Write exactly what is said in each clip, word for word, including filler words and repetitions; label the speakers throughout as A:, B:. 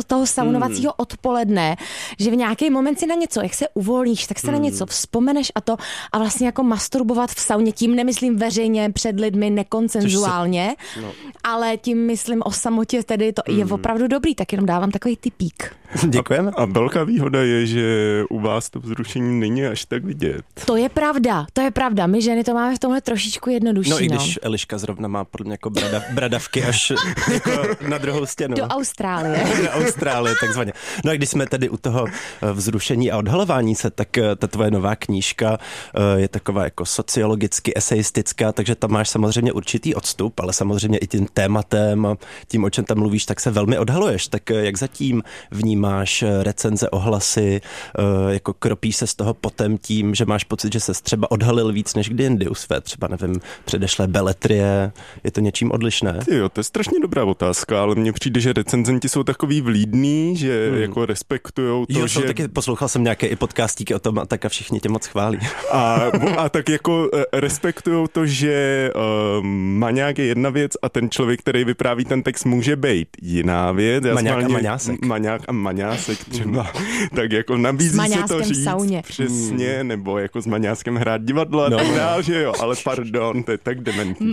A: toho saunovacího odpoledne, že v nějaký moment si na něco, jak se uvolníš, tak se mm. na něco vzpomeneš a to a vlastně jako masturbovat v sauně, tím nemyslím veřejně před lidmi nekonsenzuálně, se... no. ale tím myslím o samotě, tedy to mm. je opravdu dobrý, tak jenom dávám takový tipík.
B: Děkujeme.
C: A, a velká výhoda je, že u vás to vzrušení není až tak vidět.
A: To je pravda, to je pravda. My ženy to máme v tomhle trošičku jednodušší.
B: No i když Eliška zrovna má podle mě jako brada, bradavky až jako na druhou stěnu.
A: Do Austrálie.
B: Do Austrálie, takzvaně. No a když jsme tady u toho vzrušení a odhalování se, tak ta tvoje nová knížka je taková jako sociologicky eseistická, takže tam máš samozřejmě určitý odstup, ale samozřejmě i tím tématem, tím, o čem tam mluvíš, tak se velmi odhaluješ. Tak jak zatím vnímáš recenze, ohlasy, jako kropíš se z toho potem tím, že máš pocit, že ses třeba odhalil víc než kdy jindy u své, třeba nevím, předešlé beletrie, je to něčím odlišné?
C: Jo, to je strašně dobrá otázka, ale mně přijde, že recenzenti jsou takový vlídní, že hmm. jako respektujou to,
B: jo,
C: že...
B: taky poslouchal jsem nějaké i podcastíky o tom a tak a všichni tě moc chválí.
C: A, a tak jako respektujou to, že uh, maňák je jedna věc a ten člověk, který vypráví ten text, může být jiná věc. Já
B: maňák a maňásek.
C: Maňák a maňásek třeba. Tak jako nabízí se to říct
A: sauně.
C: Přesně, hmm. nebo jako s maňáskem hrát divadlo a no. tak dál, že jo, ale pardon, to je tak dementní.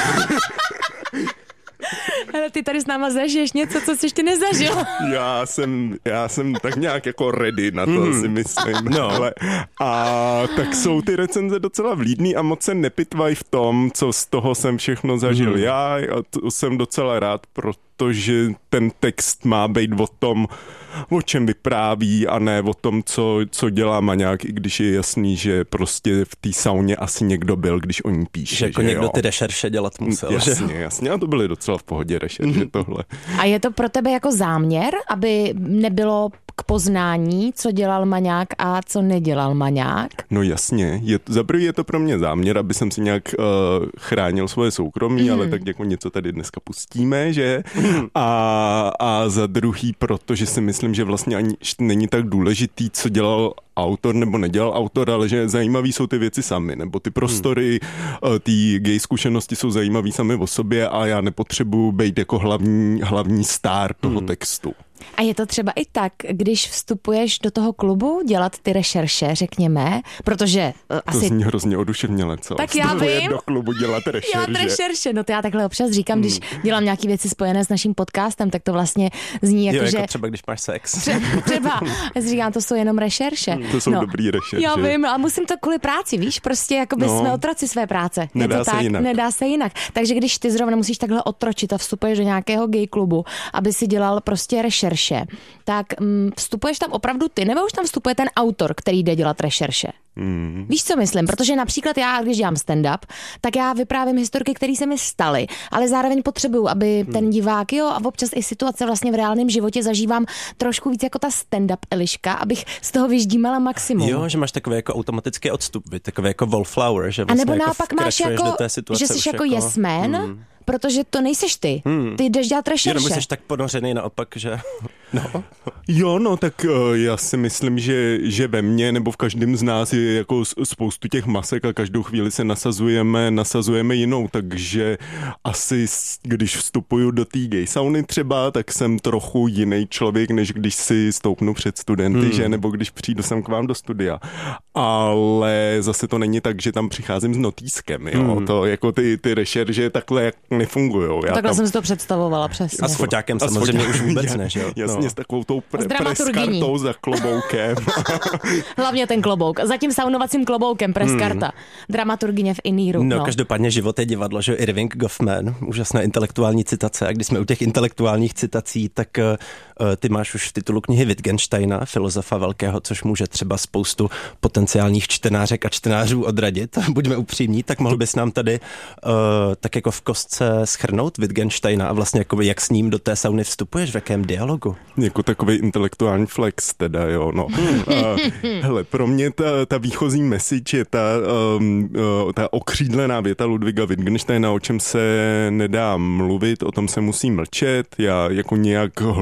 A: Ale ty tady s náma zažiješ něco, co jsi ještě nezažil.
C: Já jsem, já jsem tak nějak jako ready na to, mm. si myslím. No. Ale, a tak jsou ty recenze docela vlídný a moc se nepitvají v tom, co z toho jsem všechno zažil mm. já. A to jsem docela rád, protože ten text má být o tom, o čem vypráví a ne o tom, co, co dělá maňák, i když je jasný, že prostě v té sauně asi někdo byl, když o ní píše.
B: Že jako
C: že
B: někdo
C: jo?
B: ty rešerše dělat musel.
C: Jasně, jasně. A to byly docela v pohodě rešerše tohle.
A: A je to pro tebe jako záměr, aby nebylo k poznání, co dělal maňák a co nedělal maňák?
C: No jasně. Je, za prvý je to pro mě záměr, aby jsem si nějak uh, chránil svoje soukromí, mm. ale tak jako něco tady dneska pustíme, že? Mm. A, a za druhý, protože si myslím, že vlastně ani není tak důležitý, co dělal autor nebo nedělal autor, ale že zajímavý jsou ty věci sami, nebo ty prostory, hmm. ty gay zkušenosti jsou zajímavý sami o sobě a já nepotřebuji být jako hlavní, hlavní star toho hmm. textu.
A: A je to třeba i tak, když vstupuješ do toho klubu dělat ty rešerše, řekněme, protože uh,
C: to
A: asi...
C: zní hrozně oduševněle, co?
A: Tak já vím.
C: do klubu dělat rešerše.
A: Dělat rešerše, no to já takhle občas říkám, hmm. když dělám nějaké věci spojené s naším podcastem, tak to vlastně zní jako,
B: jo,
A: že...
B: jako třeba když máš sex.
A: Třeba, já si říkám, to jsou jenom rešerše.
C: Hmm. To jsou
A: no.
C: dobrý rešerše.
A: Já vím, ale musím to kvůli práci, víš, prostě jako by no. jsme otroci své práce.
C: Nedá
A: to
C: se
A: tak,
C: jinak.
A: Nedá se jinak. Takže když ty zrovna musíš takhle otročit a vstupuješ do nějakého gay klubu, aby si dělal prostě rešerše, tak mm, vstupuješ tam opravdu ty, nebo už tam vstupuje ten autor, který jde dělat rešerše? Mm. Víš, co myslím? Protože například já, když dělám stand-up, tak já vyprávím historky, které se mi staly, ale zároveň potřebuju, aby mm. ten divák, jo, a občas i situace vlastně v reálném životě zažívám trošku víc jako ta stand-up Eliška, abych z toho vyždímala maximum.
B: Jo, že máš takový jako automatický odstup, takový jako wallflower, že
A: vlastně
B: a nebo
A: jako naopak máš jako, že jsi jako, jako yes man, mm. protože to nejseš ty. Hmm. Ty jdeš dělat rešerše.
B: Jenom jsi tak ponořený naopak, že... No.
C: Jo, no tak uh, já si myslím, že, že ve mně nebo v každém z nás je jako spoustu těch masek a každou chvíli se nasazujeme, nasazujeme jinou, takže asi když vstupuju do té gay sauny třeba, tak jsem trochu jiný člověk, než když si stoupnu před studenty, hmm. že, nebo když přijdu sem k vám do studia. Ale zase to není tak, že tam přicházím s notýskem, jo, hmm. to jako ty, ty rešerže takhle jak nefungujou. Já
A: takhle
C: tam...
A: jsem si to představovala, přesně.
B: A s foťákem a samozřejmě s foťákem. Už vůbec ne, že jo?
C: Jasně, no. S takovou tou pre- preskartou za kloboukem.
A: Hlavně ten klobouk. Za tím saunovacím kloboukem preskarta. Hmm. Dramaturgyně v Iníru.
B: No,
A: no,
B: každopádně život je divadlo, že Irving Goffman, úžasná intelektuální citace. A když jsme u těch intelektuálních citací, tak uh, ty máš už v titulu knihy Wittgensteina, filozofa velkého, což může třeba spoustu potenciálních čtenářek a čtenářů odradit. Buďme upřímní, tak mohl bys nám tady uh, tak jako v kostce shrnout Wittgensteina a vlastně jako jak s ním do té sauny vstupuješ, v jakém dialogu?
C: Jako takový intelektuální flex teda, jo, no. uh, hele, pro mě ta, ta výchozí message je ta, um, uh, ta okřídlená věta Ludwiga Wittgensteina, o čem se nedá mluvit, o tom se musí mlčet. Já jako nějak hluboce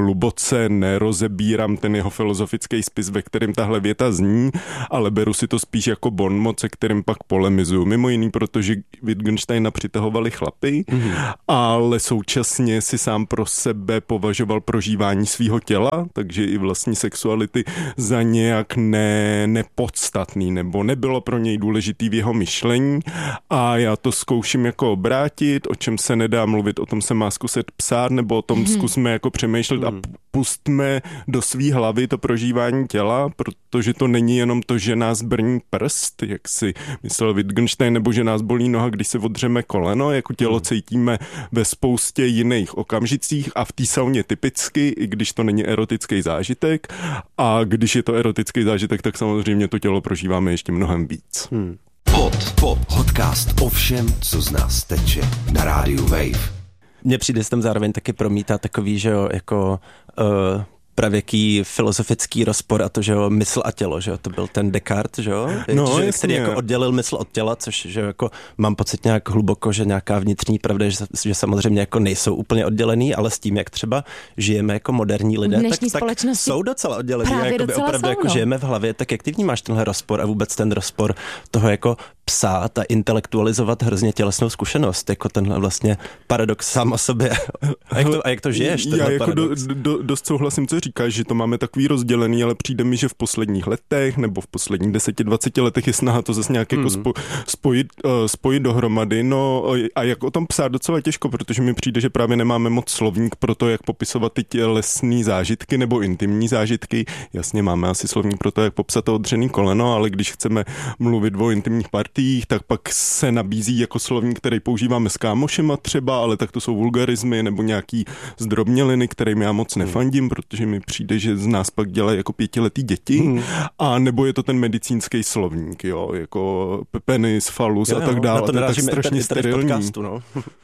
C: hluboce nerozebírám ten jeho filozofický spis, ve kterém tahle věta zní, ale beru si to spíš jako bonmot, se kterým pak polemizuju. Mimo jiný, protože Wittgensteina přitahovali chlapy, mm. ale současně si sám pro sebe považoval prožívání svého těla, takže i vlastní sexuality za nějak ne, nepodstatný, nebo nebylo pro něj důležitý v jeho myšlení a já to zkouším jako obrátit, o čem se nedá mluvit, o tom se má zkusit psát, nebo o tom mm. zkusme jako přemýšlet mm. a pustme do svý hlavy to prožívání těla, protože to není jenom to, že nás brní prst, jak si myslel Wittgenstein, nebo že nás bolí noha, když se odřeme koleno, jako tělo cítíme ve spoustě jiných okamžicích a v té sauně typicky, i když to není erotický zážitek, a když je to erotický zážitek, tak samozřejmě to tělo prožíváme ještě mnohem víc. Hmm.
D: Pod, pod, podcast o všem, co z nás teče na rádiu Wave.
B: Mně přijde, že tam zároveň taky promítá takový, že jo, jako uh, pravěký filozofický rozpor a to, že jo, mysl a tělo, že jo, to byl ten Descartes, že jo,
C: no,
B: že, který jako oddělil mysl od těla, což, že jo, jako mám pocit nějak hluboko, že nějaká vnitřní pravda, že, že samozřejmě jako nejsou úplně oddělený, ale s tím, jak třeba žijeme jako moderní lidé, tak, tak jsou docela oddělení, jako by opravdu
A: jsou,
B: jako
A: no.
B: žijeme v hlavě, tak jak ty vnímáš tenhle rozpor a vůbec ten rozpor toho jako psát a intelektualizovat hrozně tělesnou zkušenost, jako tenhle vlastně paradox sám o sobě. A jak to, a jak to žiješ?
C: Já jako do, do, dost souhlasím, co říkáš, že to máme takový rozdělený, ale přijde mi, že v posledních letech nebo v posledních deseti, dvaceti letech je snaha to zase nějak jako
B: hmm.
C: spo, spojit, uh, spojit dohromady. No a jak o tom psát docela těžko, protože mi přijde, že právě nemáme moc slovník pro to, jak popisovat ty tělesný zážitky nebo intimní zážitky. Jasně, máme asi slovník pro to, jak popsat to odřený koleno, ale když chceme mluvit o intimních partiích, tak pak se nabízí jako slovník, který používáme s kámošema třeba, ale tak to jsou vulgarismy nebo nějaký zdrobněliny, kterým já moc nefandím, protože mi přijde, že z nás pak dělají jako pětiletý děti, hmm. a nebo je to ten medicínský slovník, jo, jako penis, falus jo, a tak dále.
B: To,
C: to je tak
B: strašně
C: tady, tady sterilní. Podcastu, no.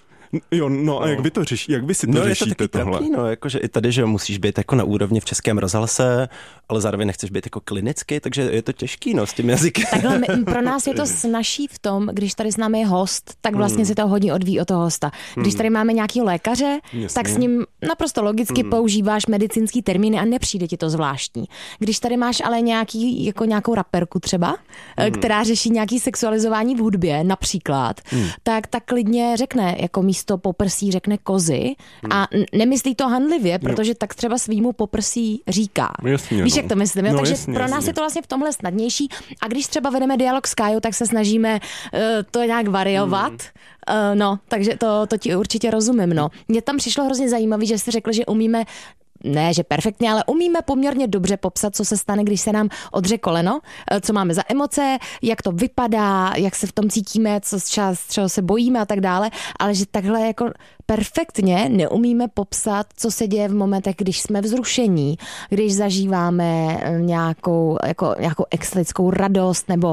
C: Jo, no, no a jak vy to řešíte, jak vy si to
B: no,
C: řešíte
B: je to taky
C: tohle?
B: Trapný, no, jakože i tady, že musíš být jako na úrovni v Českém rozhlase, ale zároveň nechceš být jako klinicky, takže je to těžký, no, s tím jazykem.
A: Takhle my, pro nás je to snažší v tom, když tady s námi je host, tak vlastně hmm. se to hodně odvíjí od toho hosta. Když tady máme nějakého lékaře, Jasně. tak s ním naprosto logicky hmm. používáš medicínský termíny a nepřijde ti to zvláštní. Když tady máš ale nějaký, jako nějakou raperku třeba, hmm. která řeší nějaký sexualizování v hudbě, například, hmm. tak tak klidně řekne, jako místo poprsí řekne kozy a nemyslí to hanlivě, protože tak třeba svýmu poprsí říká.
C: Jasně,
A: Víš,
C: no.
A: jak to myslím? Jo?
C: No,
A: Takže
C: jasně,
A: pro nás
C: jasně.
A: je to vlastně v tomhle snadnější a když třeba vedeme dialog s Kájou, tak se snažíme uh, to nějak variovat. Hmm. Uh, no, takže to, to ti určitě rozumím. No. Mně tam přišlo hrozně zajímavé, že jsi řekl, že umíme ne, že perfektně, ale umíme poměrně dobře popsat, co se stane, když se nám odře koleno, co máme za emoce, jak to vypadá, jak se v tom cítíme, co z čeho se bojíme a tak dále, ale že takhle jako perfektně neumíme popsat, co se děje v momentech, když jsme vzrušení, když zažíváme nějakou, jako, nějakou extatickou radost nebo,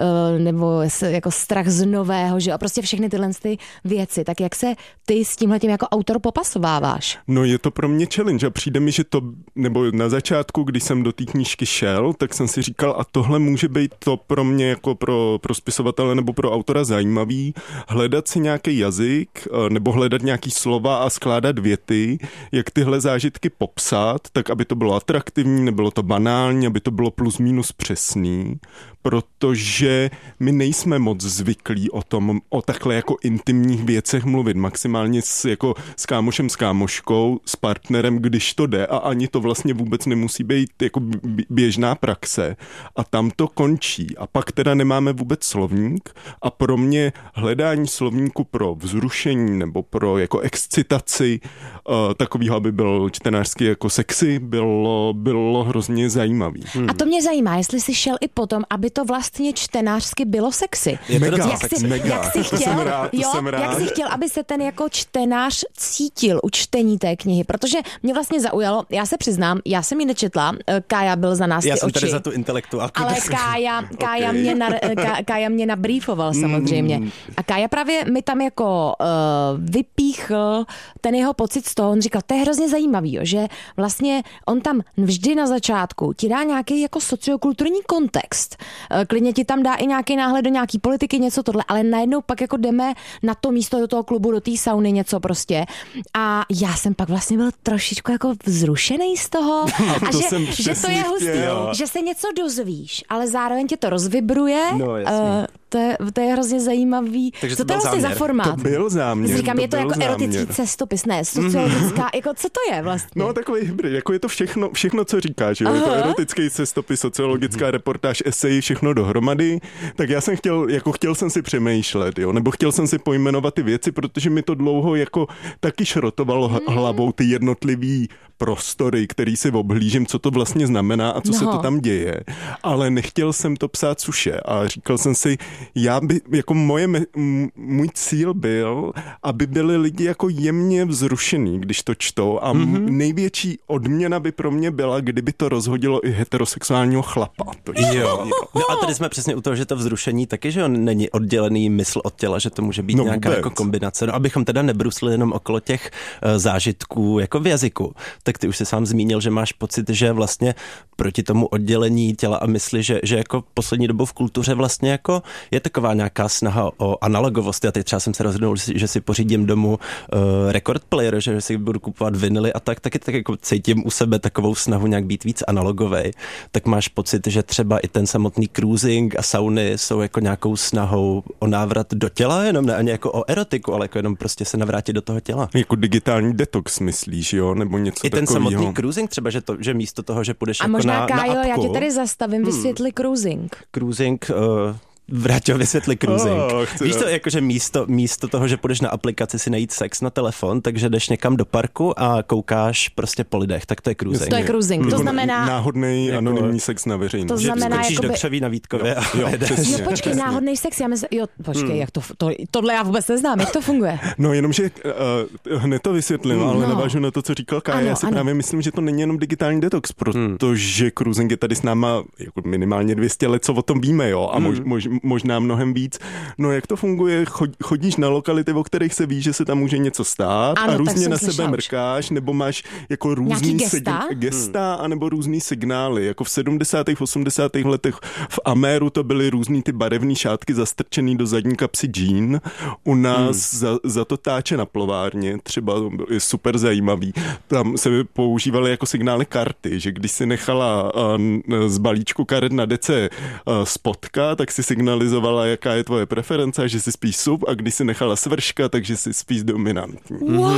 A: nebo jako strach z nového, že a prostě všechny tyhle ty věci. Tak jak se ty s tímhletím jako autor popasováváš?
C: No je to pro mě challenge a přijde mi, že to, nebo na začátku, když jsem do té knížky šel, tak jsem si říkal, a tohle může být to pro mě jako pro, pro spisovatele nebo pro autora zajímavý, hledat si nějaký jazyk nebo hledat nějaký slova a skládat věty, jak tyhle zážitky popsat, tak aby to bylo atraktivní, nebylo to banální, aby to bylo plus minus přesný, protože my nejsme moc zvyklí o tom, o takhle jako intimních věcech mluvit, maximálně s, jako s kámošem, s kámoškou, s partnerem, když to jde a ani to vlastně vůbec nemusí být jako běžná praxe a tam to končí a pak teda nemáme vůbec slovník a pro mě hledání slovníku pro vzrušení nebo pro jako excitaci uh, takovýho, aby byl čtenářsky jako sexy, bylo, bylo hrozně zajímavý.
A: Hmm. A to mě zajímá, jestli jsi šel i potom, aby to vlastně čtenářsky bylo sexy.
C: Mega,
A: jak jsi,
C: mega.
A: Jak jsi chtěl,
C: to jsem rád, to
A: jo,
C: jsem rád.
A: Jak jsi chtěl, aby se ten jako čtenář cítil u čtení té knihy, protože mě vlastně zaujalo, já se přiznám, já jsem ji nečetla, Kája byl za nás
B: já
A: ty
B: jsem
A: oči.
B: tady za tu intelektuálku.
A: Ale Kája, Kája, okay. mě, na, Ká, Kája mě nabrýfoval samozřejmě. Mm. A Kája právě mi tam jako uh, vypíchl ten jeho pocit z toho, on říkal, to je hrozně zajímavý, jo, že vlastně on tam vždy na začátku ti dá nějaký jako sociokulturní kontext. Klidně ti tam dá i nějaký náhled do nějaký politiky, něco tohle, ale najednou pak jako jdeme na to místo do toho klubu, do té sauny, něco prostě. A já jsem pak vlastně byl trošičku jako vzrušený z toho a
C: to
A: že,
C: jsem
A: že to je hustý,
C: chtěl.
A: že se něco dozvíš, ale zároveň tě to rozvibruje.
B: No, jasně.
A: uh, to, je, to je hrozně zajímavý.
B: Takže
A: co
B: to
A: to je
B: byl
A: vlastně
B: záměr.
A: za formát?
C: To byl záměr.
A: Říkám,
C: to
A: je to
C: byl
A: jako
C: záměr.
A: erotický cestopis, ne, sociologická, jako co to je vlastně?
C: No, takový hybrid, jako je to všechno, všechno co říkáš, je to erotický cestopis, sociologická reportáž, esej, všechno dohromady, tak já jsem chtěl, jako chtěl jsem si přemýšlet, jo, nebo chtěl jsem si pojmenovat ty věci, protože mi to dlouho jako taky šrotovalo hmm. hlavou ty jednotlivý prostory, který si obhlížím, co to vlastně znamená a co no. se to tam děje. Ale nechtěl jsem to psát suše a říkal jsem si, já by, jako moje, můj cíl byl, aby byli lidi jako jemně vzrušený, když to čtou a mm-hmm. největší odměna by pro mě byla, kdyby to rozhodilo i heterosexuálního chlapa. To
B: jo. jo. No a tady jsme přesně u toho, že to vzrušení taky, že on není oddělený mysl od těla, že to může být no, nějaká vůbec. Jako kombinace. No abychom teda nebrusli jenom okolo těch uh, zážitků jako v jazyku. Tak ty už si sám zmínil, že máš pocit, že vlastně proti tomu oddělení těla a mysli, že, že jako poslední dobou v kultuře vlastně jako je taková nějaká snaha o analogovost. Já teď třeba jsem se rozhodnul, že si pořídím domů uh, record player, že si budu kupovat vinily a tak, taky tak jako cítím u sebe takovou snahu nějak být víc analogovej. Tak máš pocit, že třeba i ten samotný cruising a sauny jsou jako nějakou snahou o návrat do těla, jenom ne ani jako o erotiku, ale jako jenom prostě se navrátit do toho těla.
C: Jako digitální detox myslíš, jo? Nebo něco
B: I ten
C: takovýho.
B: samotný cruising třeba, že, to, že místo toho, že půjdeš
A: a
B: jako
A: možná,
B: na,
A: Kájo,
B: na apku.
A: já tě tady zastavím, vysvětli hmm. cruising.
B: Cruising... Uh, Vrátil vysvětli cruising. Oh, Víš to, jakože místo, místo toho, že půjdeš na aplikaci si najít sex na telefon, takže jdeš někam do parku a koukáš prostě po lidech, tak to je cruising.
A: To je cruising, to znamená...
C: Náhodný jako, anonymní sex na veřejnost.
A: To znamená,
B: skočíš
A: jakoby...
B: do křoví na Vítkově.
C: Jo, jo,
A: no počkej, náhodný sex, já myslím... Jo, počkej, hmm. jak to, to... Tohle já vůbec neznám, jak to funguje?
C: No jenomže uh, hned to vysvětlím, hmm, ale no. navážu na to, co říkal Kája. Já si ano. právě myslím, že to není jenom digitální detox, protože hmm. cruising je tady s náma jako minimálně dvě stě let, co o tom víme, jo, a mož, mož, možná mnohem víc. No jak to funguje? Chodíš na lokality, o kterých se ví, že se tam může něco stát ano, a různě na sebe mrkáš, nebo máš jako různý
A: gesta?
C: Sig- gesta hmm. anebo různý signály. Jako v sedmdesátých, osmdesátých letech v Améru to byly různý ty barevný šátky zastrčený do zadní kapsy džín. U nás hmm. za, za to táče na plovárně, třeba je super zajímavý. Tam se používaly jako signály karty, že když si nechala uh, z balíčku karet na dece uh, spotka, tak si signalizovala, jaká je tvoje preference, že si spíš sub, a když si nechala svrška, takže si spíš dominantní.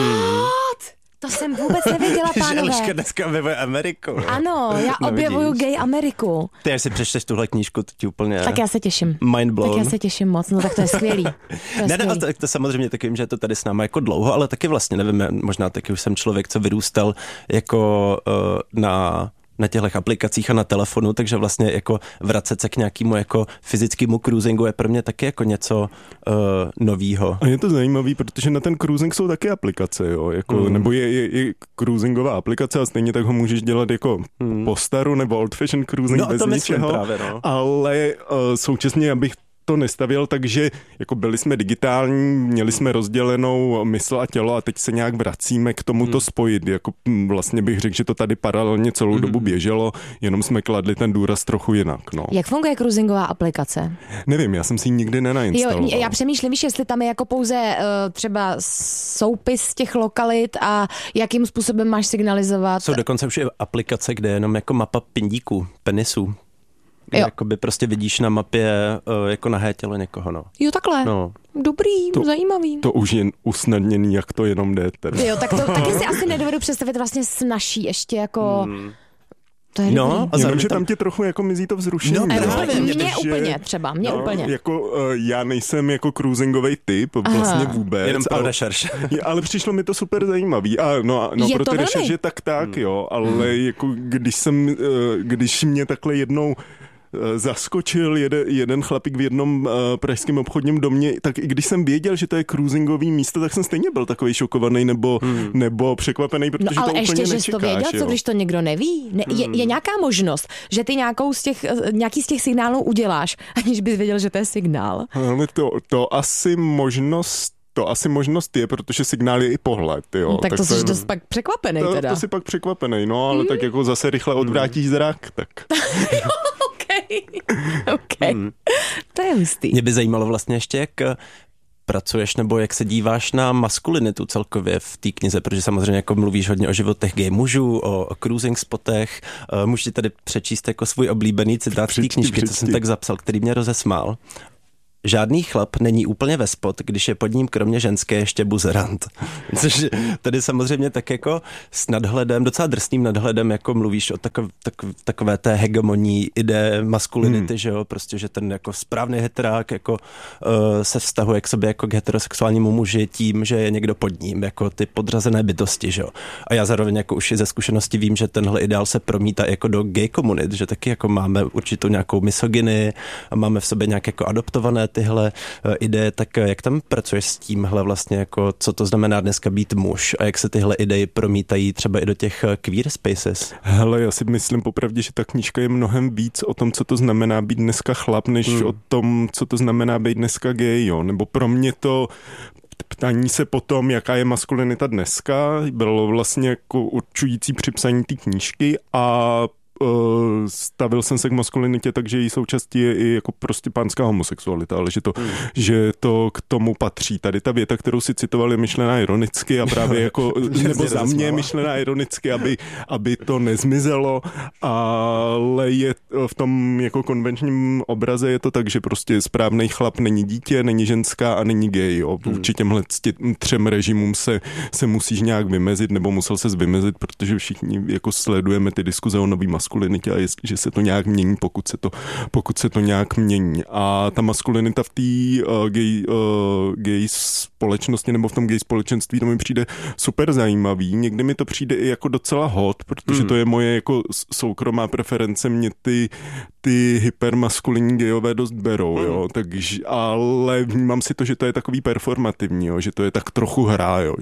A: What? To jsem vůbec nevěděla, pánové.
B: Že Eliška dneska objevuje Ameriku.
A: Ano, já objevuju gay Ameriku.
B: Ty, až si přečteš tuhle knížku, to ti úplně...
A: Tak já se těším.
B: Mind blown.
A: Tak já se těším moc, no tak to je skvělý. To je
B: ne, ne, a to, to samozřejmě taky vím, že je to tady s náma jako dlouho, ale taky vlastně nevím, možná taky už jsem člověk, co vyrůstal jako uh, na... na těchto aplikacích a na telefonu, takže vlastně jako vracet se k nějakému jako fyzickému cruisingu je pro mě taky jako něco uh, novýho.
C: A je to zajímavý, protože na ten cruising jsou taky aplikace, jo, jako, mm. nebo je, je, je cruisingová aplikace a stejně tak ho můžeš dělat jako mm. po staru nebo old fashion cruising
B: no,
C: bez
B: to
C: ničeho,
B: právě, no.
C: ale uh, současně, abych to nestavěl, takže jako byli jsme digitální, měli jsme rozdělenou mysl a tělo a teď se nějak vracíme k tomu to hmm. spojit. Jako vlastně bych řekl, že to tady paralelně celou hmm. dobu běželo, jenom jsme kladli ten důraz trochu jinak. No.
A: Jak funguje cruisingová aplikace?
C: Nevím, já jsem si ji nikdy nenainstaloval.
A: Jo, já přemýšlím, víš, jestli tam je jako pouze uh, třeba soupis těch lokalit a jakým způsobem máš signalizovat.
B: Jsou dokonce už i aplikace, kde je jenom jako mapa pindíků, penisů. Jakoby prostě vidíš na mapě uh, jako nahé tělo někoho, no.
A: Jo, takhle.
B: No.
A: Dobrý,
C: to,
A: zajímavý.
C: To už je usnadněný, jak to jenom jde. Teda.
A: Jo, tak to taky si asi nedovedu představit vlastně snažší ještě jako... Hmm. To je
C: no, a jenom, že tam ti trochu jako mizí to vzrušení.
A: No,
C: no,
A: právě, mě, mě úplně třeba, mě
C: no,
A: úplně.
C: Jako, uh, já nejsem jako cruisingový typ,
A: Aha.
C: vlastně vůbec.
B: Jenom pro
C: ale,
B: rešerš.
C: ale přišlo mi to super zajímavý. A no, no pro ty rešerže tak tak, hmm. jo, ale hmm. jako když jsem, uh, když mě takhle jednou zaskočil jeden, jeden chlapík v jednom uh, pražském obchodním domě, tak i když jsem věděl, že to je cruisingový místo, tak jsem stejně byl takový šokovaný nebo, hmm. nebo překvapený, protože
A: no, ale
C: to
A: ještě,
C: úplně
A: že
C: nečekáš.
A: to věděl,
C: jo.
A: co když to někdo neví? Ne, hmm. je, je nějaká možnost, že ty nějakou z těch, nějaký z těch signálů uděláš, aniž bys věděl, že to je signál?
C: Ale to, to asi možnost To asi možnost je, protože signál je i pohled, jo.
A: No, tak, tak to, to jsi
C: je,
A: dost pak překvapený
C: to,
A: teda.
C: To jsi pak překvapený, no, ale mm. tak jako zase rychle odvrátíš zrak, tak.
A: OK, OK. Mm. To je hustý.
B: Mě by zajímalo vlastně ještě, jak pracuješ, nebo jak se díváš na maskulinitu celkově v té knize, protože samozřejmě jako mluvíš hodně o životech gay mužů, o, o cruising spotech. Uh, můžeš tady přečíst jako svůj oblíbený citát z té knížky, co jsem tak zapsal, který mě rozesmál. Žádný chlap není úplně ve spod, když je pod ním kromě ženské ještě buzerant. Což tady samozřejmě tak jako s nadhledem, docela drsným nadhledem, jako mluvíš o takov, tak, takové té hegemonní ideje maskulinity, hmm. že jo, prostě, že ten jako správný heterák jako uh, se vztahuje k sobě jako k heterosexuálnímu muži tím, že je někdo pod ním, jako ty podřazené bytosti, že jo. A já zároveň jako už i ze zkušenosti vím, že tenhle ideál se promítá jako do gay komunit, že taky jako máme určitou nějakou misogyny a máme v sobě nějak jako adoptované tyhle ideje, tak jak tam pracuješ s tímhle vlastně, jako co to znamená dneska být muž a jak se tyhle ideje promítají třeba i do těch queer spaces?
C: Hele, já si myslím popravdě, že ta knížka je mnohem víc o tom, co to znamená být dneska chlap, než hmm. o tom, co to znamená být dneska gay, jo. Nebo pro mě to ptání se potom, jaká je maskulinita dneska, bylo vlastně jako určující při psaní té knížky a stavil jsem se k maskulinitě, takže její součástí je i jako prostě pánská homosexualita, ale že to, hmm. že to k tomu patří. Tady ta věta, kterou si citoval, je myšlená ironicky a právě jako, nebo za mě myšlená ironicky, aby, aby to nezmizelo, ale je v tom jako konvenčním obraze je to tak, že prostě správný chlap není dítě, není ženská a není gay. Jo. Vůči těmhle třem režimům se, se musíš nějak vymezit, nebo musel ses vymezit, protože všichni jako sledujeme ty diskuze o nový maskulinitě a je, že se to nějak mění, pokud se to, pokud se to nějak mění. A ta maskulinita v té uh, gay, uh, gay společnosti nebo v tom gay společenství, to mi přijde super zajímavý. Někdy mi to přijde i jako docela hot, protože hmm. to je moje jako soukromá preference, mě ty, ty hypermaskulinní gayové dost berou, hmm. jo. Takže, ale vnímám si to, že to je takový performativní, jo, že to je tak trochu hra, jo.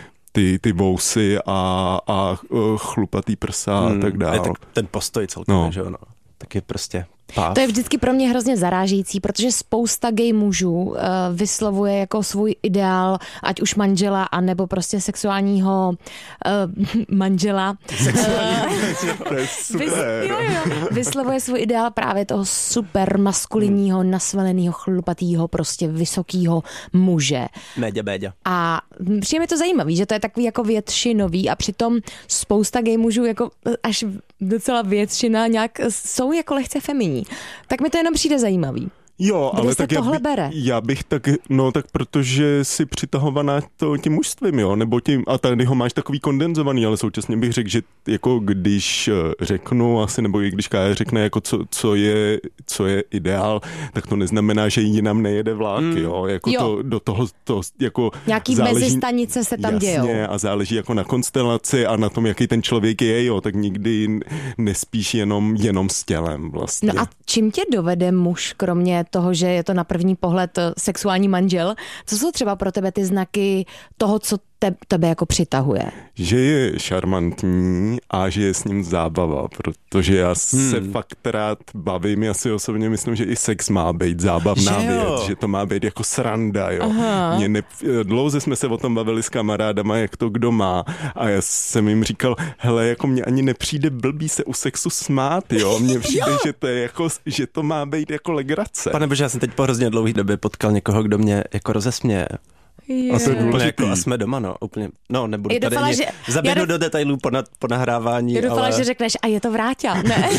C: Ty, ty vousy a, a chlupatý prsa hmm. a tak dále.
B: Tak ten postoj celkově, no. že ono, tak je prostě páv.
A: To je vždycky pro mě hrozně zarážející, protože spousta gay mužů uh, vyslovuje jako svůj ideál, ať už manžela, anebo prostě sexuálního uh, manžela.
C: Sexuální to je super.
A: Vys, jo, jo, vyslovuje svůj ideál právě toho super maskulinního, hmm. nasvaleného, chlupatýho, prostě vysokýho muže.
B: Méďa, méďa.
A: A přijde mi to zajímavý, že to je takový jako většinový a přitom spousta gay mužů jako až docela většina nějak jsou jako lehce feminní. Tak mi to jenom přijde zajímavý.
C: Jo,
A: Kde
C: ale
A: se
C: tak já, by,
A: bere?
C: já bych tak, no tak protože si přitahovaná to, tím mužstvím, jo, nebo tím, a tady ho máš takový kondenzovaný, ale současně bych řekl, že jako když řeknu asi, nebo i když Kája řekne, jako co, co, je, co je ideál, tak to neznamená, že jinam nejede vlák, mm. jo, jako
A: jo.
C: to do toho, to jako
A: nějaký záleží, mezistanice se tam
C: jasně,
A: dějou.
C: A záleží jako na konstelaci a na tom, jaký ten člověk je, jo, tak nikdy nespíš jenom, jenom s tělem vlastně.
A: No a čím tě dovede muž, kromě toho, že je to na první pohled sexuální manžel, co jsou třeba pro tebe ty znaky toho, co te, tebe jako přitahuje? Že
C: je šarmantní a že je s ním zábava, protože já hmm. se fakt rád bavím, já si osobně myslím, že i sex má být zábavná že věc, že to má být jako sranda, jo. Mě ne, dlouze jsme se o tom bavili s kamarádama, jak to kdo má a já jsem jim říkal, hele, jako mě ani nepřijde blbý se u sexu smát, jo, mně přijde, že to je jako, že to má být jako legrace.
B: Pane bože, já jsem teď po hrozně dlouhý době potkal někoho, kdo mě jako rozesměje.
A: Yeah.
B: A, to úplně jako, a jsme doma, no, úplně, no, nebudu je tady doufala, že, zaběhnu do detailů po, na, po nahrávání,
A: já doufala,
B: ale...
A: že řekneš, a je to Vráťa, ne?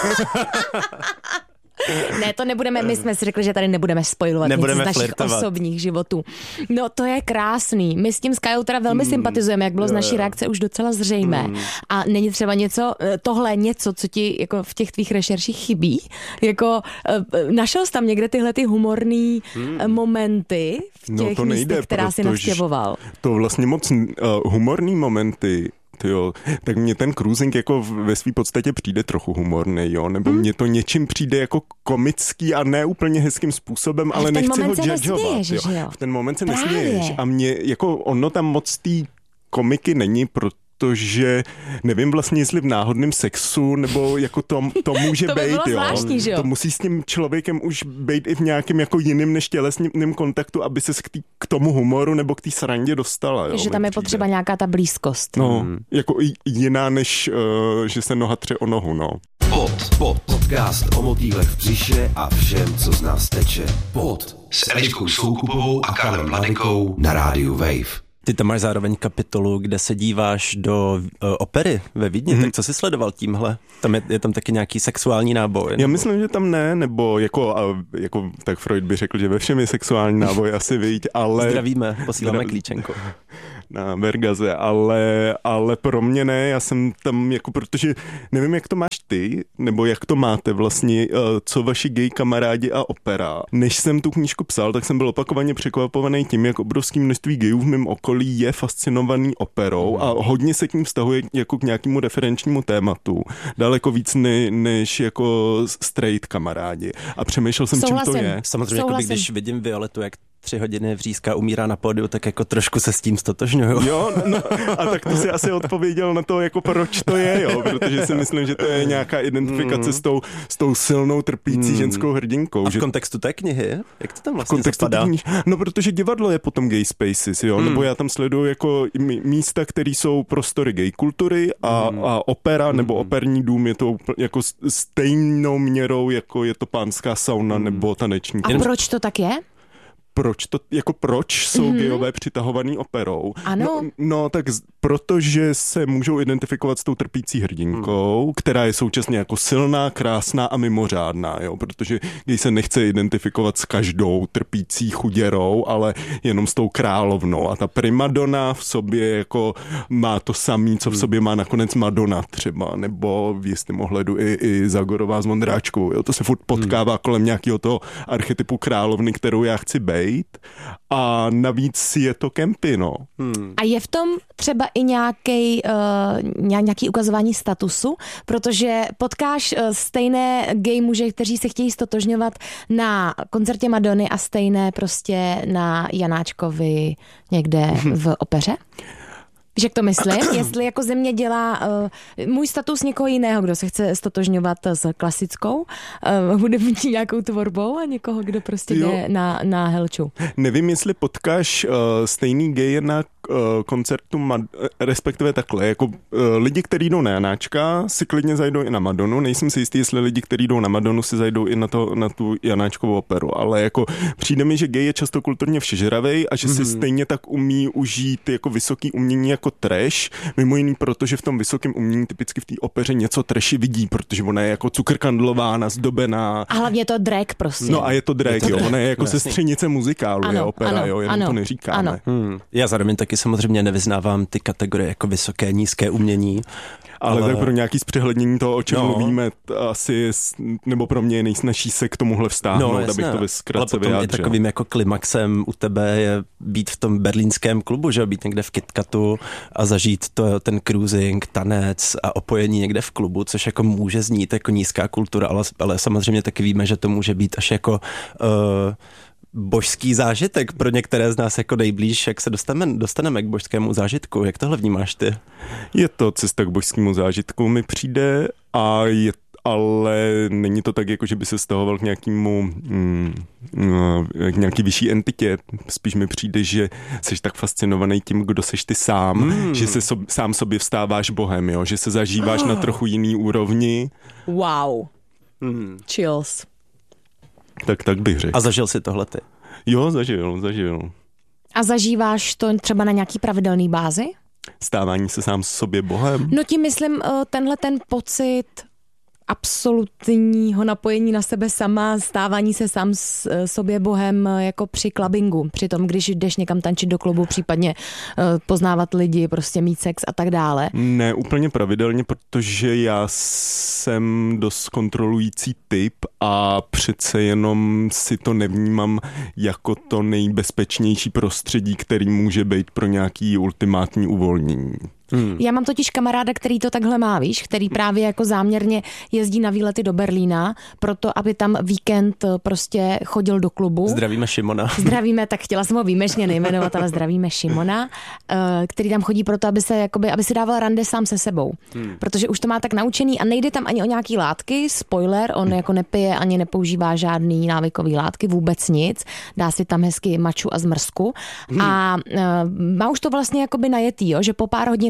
A: Ne, to nebudeme, my jsme si řekli, že tady nebudeme spojovat nebudeme nic z našich flirtovat. Osobních životů. No to je krásný. My s tím s Kajou teda velmi mm. sympatizujeme, jak bylo z naší reakce už docela zřejmé. Mm. A není třeba něco, tohle něco, co ti jako v těch tvých rešerších chybí? Jako našel jsi tam někde tyhle ty humorný mm. momenty v těch no, místech, která si navštěvoval?
C: To vlastně moc uh, humorný momenty Jo, tak mně ten cruising jako ve své podstatě přijde trochu humorný, jo, nebo hmm. mně to něčím přijde jako komický a ne úplně hezkým způsobem, ale, ale nechci ho judgeovat. Jo. Jo. V ten moment se Právě. nesměješ a mě jako ono tam moc té komiky není, protože nevím vlastně, jestli v náhodném sexu, nebo jako to, to může
A: to by
C: být, jo.
A: Zvláštní, že jo.
C: To musí s tím člověkem už být i v nějakém jako jiným než tělesným kontaktu, aby se k, tý, k tomu humoru nebo k té srandě dostala. Jo,
A: že tam je přijde. Potřeba nějaká ta blízkost.
C: No, hmm. jako jiná, než uh, že se noha tře o nohu, no.
D: Pod, pod. Podcast o motýlech v břiše a všem, co z nás teče. Pod. S Eliškou Soukupovou a Karlem Mladenkou na rádiu Wave.
B: Ty tam máš zároveň kapitolu, kde se díváš do uh, opery ve Vídni, mm-hmm. tak co jsi sledoval tímhle? Tam je, je tam taky nějaký sexuální náboj? Nebo?
C: Já myslím, že tam ne, nebo jako, jako tak Freud by řekl, že ve všem je sexuální náboj, asi viď, ale...
B: Zdravíme, posíláme Zdra... klíčenko.
C: Na Bergaze, ale, ale pro mě ne, já jsem tam jako, protože nevím, jak to máš ty, nebo jak to máte vlastně, co vaši gay kamarádi a opera. Než jsem tu knížku psal, tak jsem byl opakovaně překvapovaný tím, jak obrovské množství gayů v mém okolí je fascinovaný operou a hodně se k ním vztahuje jako k nějakému referenčnímu tématu. Daleko víc ne, než jako straight kamarádi. A přemýšlel jsem,
A: Souhlasím.
C: čím to je.
B: Samozřejmě, jako když vidím Violetu, jak tři hodiny vřízka umírá na pódiu, tak jako trošku se s tím stotožňuju.
C: Jo, no, a tak to si asi odpověděl na to, jako proč to je, jo, protože si myslím, že to je nějaká identifikace mm. s, tou, s tou silnou trpící mm. ženskou hrdinkou.
B: A v
C: že...
B: kontextu té knihy? Jak to tam vlastně
C: kontextu
B: zapadá?
C: Kniž... No, protože divadlo je potom gay spaces, jo, mm. nebo já tam sleduju jako místa, které jsou prostory gay kultury a, mm. a opera mm. nebo operní dům je to jako stejnou měrou, jako je to pánská sauna mm. nebo taneční.
A: A proč to tak je?
C: Proč to, jako proč jsou mm-hmm. gayové přitahovaný operou?
A: Ano.
C: No, no tak z, protože se můžou identifikovat s tou trpící hrdinkou, mm. která je současně jako silná, krásná a mimořádná, jo, protože gay se nechce identifikovat s každou trpící chuděrou, ale jenom s tou královnou a ta primadona v sobě jako má to samý, co v sobě má nakonec Madonna třeba, nebo v jistém ohledu i, i Zagorová s Mondráčkou, jo, to se furt potkává mm. kolem nějakého toho archetypu královny, kterou já chci být. A navíc je to kempy, no.
A: Hmm. A je v tom třeba i nějaký, uh, nějaký ukazování statusu, protože potkáš uh, stejné gay muže, kteří se chtějí stotožňovat na koncertě Madony a stejné prostě na Janáčkovi někde v opeře? Víš, jak to myslím? Jestli jako země dělá uh, můj status někoho jiného, kdo se chce stotožňovat s klasickou uh, hudební nějakou tvorbou a někoho, kdo prostě jde na, na helču.
C: Nevím, jestli potkáš uh, stejný gay na uh, koncertu, Mad- respektive takhle, jako uh, lidi, kteří jdou na Janáčka, si klidně zajdou i na Madonu. Nejsem si jistý, jestli lidi, kteří jdou na Madonu, si zajdou i na, to, na tu Janáčkovou operu, ale jako přijde mi, že gay je často kulturně všežravej a že mm-hmm. si stejně tak umí užít jako vysoký umění jako trash, mimo jiný, protože v tom vysokém umění typicky v té opeře něco trashy vidí, protože ona je jako cukrkandlová, nazdobená.
A: A hlavně je to drag prostě.
C: No a je to drag, je to
B: jo,
C: drag. Ona je jako
B: Jasný.
C: sestřenice muzikálu,
A: ano,
C: je opera,
A: ano,
C: jo, jenom
A: ano,
C: to neříkáme.
A: Ano.
B: Hmm. Já zároveň taky samozřejmě nevyznávám ty kategorie jako vysoké, nízké umění.
C: Ale, ale tak pro nějaký zpřehlednění toho, o čem
B: no.
C: mluvíme, asi, nebo pro mě je nejsnažší se k tomuhle vztáhnout,
B: no,
C: abych to ve zkratce vyjádřil.
B: Ale potom i takovým jako klimaxem u tebe je být v tom berlínském klubu, že být někde v KitKatu a zažít to, ten cruising, tanec a opojení někde v klubu, což jako může znít jako nízká kultura, ale, ale samozřejmě taky víme, že to může být až jako... Uh, božský zážitek pro některé z nás jako nejblíž, jak se dostaneme, dostaneme k božskému zážitku. Jak tohle vnímáš ty?
C: Je to cesta k božskému zážitku, mi přijde, a je, ale není to tak, jako že by se stahoval k nějakému mm, k nějaký vyšší entitě. Spíš mi přijde, že jsi tak fascinovaný tím, kdo seš ty sám, mm. že se so, sám sobě vstáváš bohem, jo? Že se zažíváš oh. na trochu jiný úrovni.
A: Wow.
B: Mm.
A: Chills.
C: Tak, tak bych řekl.
B: A zažil si tohle ty?
C: Jo, zažil, zažil.
A: A zažíváš to třeba na nějaký pravidelný bázi?
C: Stávání se sám sobě bohem?
A: No tím myslím tenhle ten pocit absolutního napojení na sebe sama, stávání se sám s, sobě bohem jako při clubbingu. Přitom, když jdeš někam tančit do klubu, případně poznávat lidi, prostě mít sex a tak dále.
C: Ne úplně pravidelně, protože já jsem dost kontrolující typ a přece jenom si to nevnímám jako to nejbezpečnější prostředí, který může být pro nějaký ultimátní uvolnění.
A: Hmm. Já mám totiž kamaráda, který to takhle má, víš, který právě jako záměrně jezdí na výlety do Berlína, proto aby tam víkend prostě chodil do klubu.
B: Zdravíme Šimona.
A: Zdravíme, tak chtěla jsem ho výjimečně nejmenovat, ale zdravíme Šimona, který tam chodí proto, aby se jakoby, aby si dával rande sám se sebou. Hmm. Protože už to má tak naučený a nejde tam ani o nějaký látky, spoiler, on jako nepije ani nepoužívá žádný návykový látky, vůbec nic, dá si tam hezky maču a zmrzku hmm. a má už to vlastně jakoby najetý, jo, že po pár hodin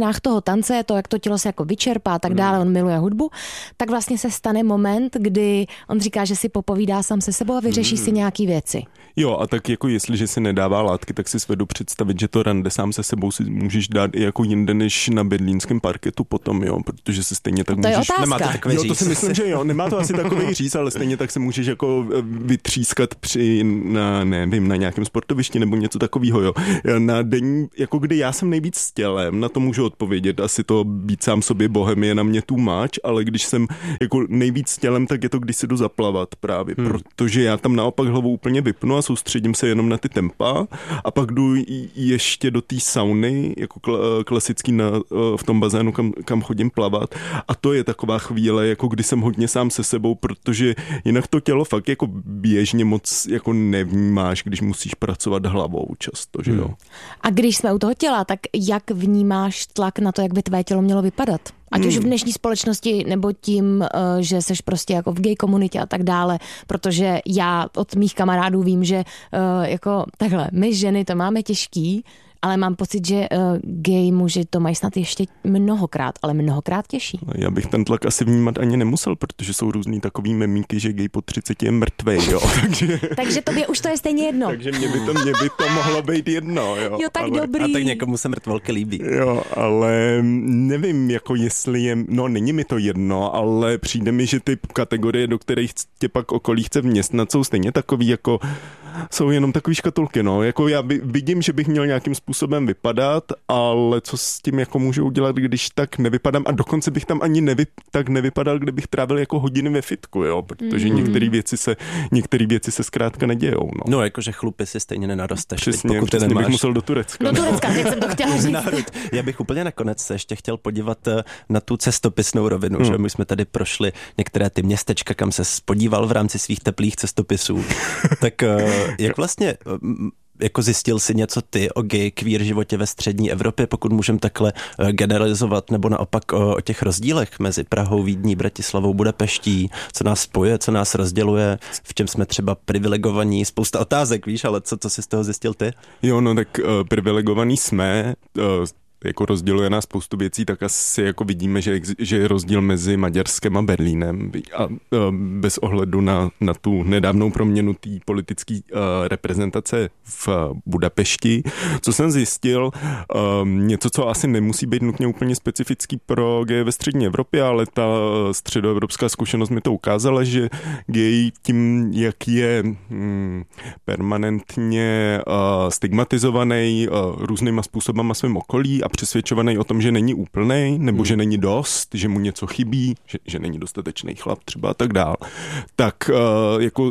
A: hodinách toho tance, to, jak to tělo se jako vyčerpá a tak dále, on miluje hudbu, tak vlastně se stane moment, kdy on říká, že si popovídá sám se sebou a vyřeší si nějaký věci.
C: Jo, a tak jako jestliže si nedává látky, tak si svedu představit, že to rande sám se sebou si můžeš dát i jako jinde než na berlínském parketu potom, jo, protože se stejně tak
A: to
C: můžeš...
A: Je
B: Nemá to takový
C: jo,
B: říz.
C: to si myslím, že jo, nemá to asi takový říz, ale stejně tak se můžeš jako vytřískat při, na, nevím, na nějakém sportovišti nebo něco takového, jo. Na den, jako kdy já jsem nejvíc s tělem, na to můžu odpovědět, asi to být sám sobě bohem je na mě too much, ale když jsem jako nejvíc s tělem, tak je to, když si jdu zaplavat právě, hmm. protože já tam naopak hlavu úplně vypnu a soustředím se jenom na ty tempa a pak jdu ještě do té sauny, jako klasický na, v tom bazénu, kam, kam chodím plavat a to je taková chvíle, jako kdy jsem hodně sám se sebou, protože jinak to tělo fakt jako běžně moc jako nevnímáš, když musíš pracovat hlavou často, že jo. Hmm.
A: A když jsme u toho těla, tak jak vnímáš tlak na to, jak by tvé tělo mělo vypadat? Ať hmm. už v dnešní společnosti, nebo tím, že seš prostě jako v gay komunitě a tak dále, protože já od mých kamarádů vím, že jako takhle, my ženy to máme těžký, ale mám pocit, že uh, gay muži to mají snad ještě mnohokrát, ale mnohokrát těžší.
C: Já bych ten tlak asi vnímat ani nemusel, protože jsou různý takový memíky, že gay po třiceti je mrtvej, jo. Takže,
A: takže tobě už to je stejně jedno.
C: Takže mě by to, mě by to mohlo být jedno, jo.
A: Jo, tak
C: ale,
A: dobrý.
B: A tak někomu se mrtvolky líbí.
C: Jo, ale nevím, jako jestli je, no není mi to jedno, ale přijde mi, že ty kategorie, do kterých tě pak okolí chce vměstnat, jsou stejně takový jako jsou jenom takový škatulky, no. Jako já by, vidím, že bych měl nějakým způsobem vypadat, ale co s tím jako můžu udělat, když tak nevypadám a dokonce bych tam ani nevy, tak nevypadal, kdybych trávil jako hodiny ve fitku, jo, protože mm. některé věci se některé věci se zkrátka nedějou, no.
B: No, jakože chlupy si stejně nenarosteš.
C: Přesně,
B: pokud
C: přesně
B: nemáš...
C: bych musel do Turecka.
A: Do Turecka, teď jsem to chtěla říct.
B: Já bych úplně nakonec se ještě chtěl podívat na tu cestopisnou rovinu, mm. že my jsme tady prošli některé ty městečka, kam se podíval v rámci svých teplých cestopisů. Tak jak vlastně jako zjistil si něco ty o gay queer životě ve střední Evropě, pokud můžeme takhle generalizovat, nebo naopak o, o těch rozdílech mezi Prahou, Vídní, Bratislavou, Budapeští, co nás spojuje, co nás rozděluje, v čem jsme třeba privilegovaní, spousta otázek, víš, ale co, co jsi z toho zjistil ty?
C: Jo, no tak uh, privilegovaní jsme, uh, jako rozděluje nás spoustu věcí, tak asi jako vidíme, že, že je rozdíl mezi Maďarskem a Berlínem a bez ohledu na, na tu nedávnou proměnu té politické uh, reprezentace v Budapešti. Co jsem zjistil, um, něco, co asi nemusí být nutně úplně specifický pro gay ve střední Evropě, ale ta středoevropská zkušenost mi to ukázala, že gay tím, jak je hm, permanentně uh, stigmatizovaný uh, různýma způsobama svým okolí a přesvědčovaný o tom, že není úplnej, nebo hmm. že není dost, že mu něco chybí, že, že není dostatečný chlap třeba a tak dál, tak uh, jako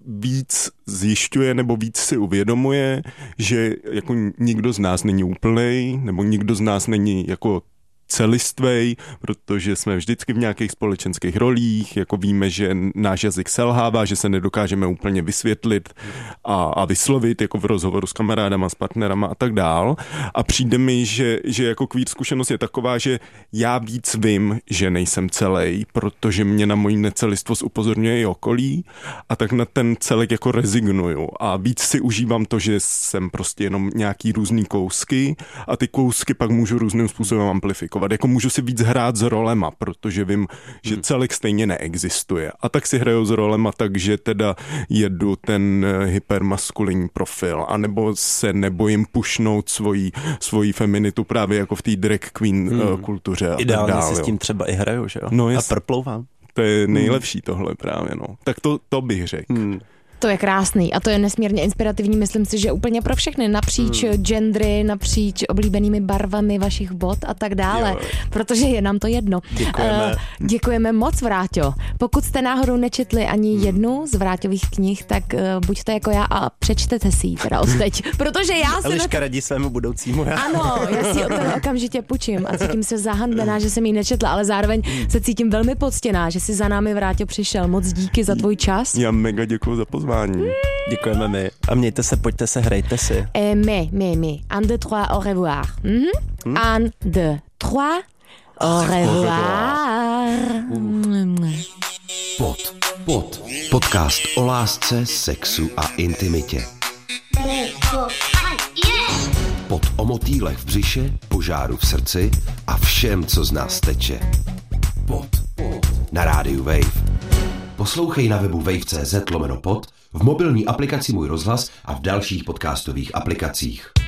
C: víc zjišťuje nebo víc si uvědomuje, že jako nikdo z nás není úplnej, nebo nikdo z nás není jako celistvej, protože jsme vždycky v nějakých společenských rolích, jako víme, že náš jazyk selhává, že se nedokážeme úplně vysvětlit a, a vyslovit, jako v rozhovoru s kamarádama, s partnerama a tak dál. A přijde mi, že, že jako queer zkušenost je taková, že já víc vím, že nejsem celej, protože mě na moji necelistvost upozorňuje i okolí a tak na ten celek jako rezignuju a víc si užívám to, že jsem prostě jenom nějaký různý kousky a ty kousky pak můžu různým způsobem amplifikovat. Jako můžu si víc hrát s rolema, protože vím, že celek stejně neexistuje. A tak si hraju s rolema, takže teda jedu ten hypermaskulinní profil, anebo se nebojím pušnout svoji, svoji feminitu právě jako v té drag queen hmm. kultuře.
B: Ideálně
C: dál,
B: si s tím třeba i hraju, že jo?
C: No
B: a proplouvám.
C: To je nejlepší hmm. tohle právě, no. Tak to, to bych řekl. Hmm.
A: To je krásný a to je nesmírně inspirativní, myslím si, že úplně pro všechny, napříč hmm. gendry, napříč oblíbenými barvami vašich bot a tak dále, jo. Protože je nám to jedno.
B: Děkujeme.
A: Uh, děkujeme moc, Vráťo. Pokud jste náhodou nečetli ani hmm. jednu z Vráťových knih, tak uh, buďte jako já a přečtete si ji teda odteď, protože já se...
B: Eliška
A: na...
B: radí svému budoucímu já.
A: Ano, já si o tom okamžitě půjčím a cítím se zahanbená, že jsem ji nečetla, ale zároveň se cítím velmi poctěná, že si za námi, Vráťo, přišel. Moc díky za tvůj čas.
C: Já mega děkuju za pozvání.
B: Děkujeme my. A mějte se, pojďte se, hrajte si.
A: Eh, my, my, my. Un, deux, trois, au revoir. Mm-hmm. Hmm? Un, deux, trois, au revoir.
D: Pod, pod. Podcast o lásce, sexu a intimitě. Pod o motýlech v břiše, požáru v srdci a všem, co z nás teče. Pod. Na rádiu Wave. Poslouchej na webu wave tečka cz lomeno pod, v mobilní aplikaci Můj rozhlas a v dalších podcastových aplikacích.